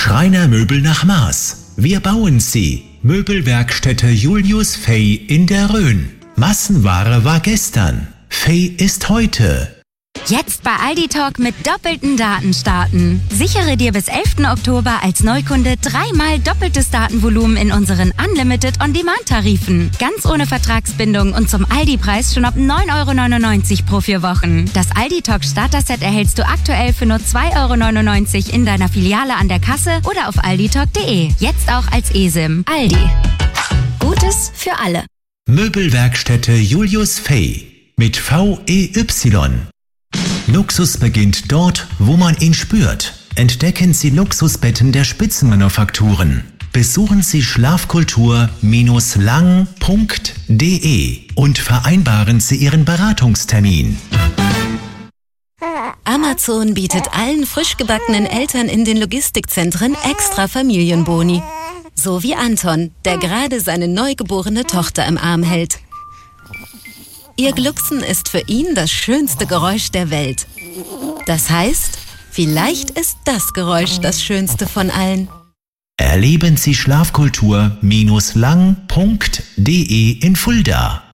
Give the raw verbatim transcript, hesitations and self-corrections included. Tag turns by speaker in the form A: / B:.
A: Schreinermöbel nach Maß. Wir bauen sie. Möbelwerkstätte Julius Fey in der Rhön. Massenware war gestern. Fey ist heute.
B: Jetzt bei Aldi Talk mit doppelten Daten starten. Sichere dir bis elften Oktober als Neukunde dreimal doppeltes Datenvolumen in unseren Unlimited On-Demand-Tarifen. Ganz ohne Vertragsbindung und zum Aldi-Preis schon ab neun Euro neunundneunzig pro vier Wochen. Das Aldi Talk Starter-Set erhältst du aktuell für nur zwei Euro neunundneunzig in deiner Filiale an der Kasse oder auf alditalk punkt de. Jetzt auch als eSIM. Aldi. Gutes für alle.
A: Möbelwerkstätte Julius Fey mit V E Y. Luxus beginnt dort, wo man ihn spürt. Entdecken Sie Luxusbetten der Spitzenmanufakturen. Besuchen Sie schlafkultur Bindestrich lang Punkt de und vereinbaren Sie Ihren Beratungstermin.
C: Amazon bietet allen frisch gebackenen Eltern in den Logistikzentren extra Familienboni. So wie Anton, der gerade seine neugeborene Tochter im Arm hält. Ihr Glucksen ist für ihn das schönste Geräusch der Welt. Das heißt, vielleicht ist das Geräusch das schönste von allen.
A: Erleben Sie schlafkultur Bindestrich lang Punkt de in Fulda.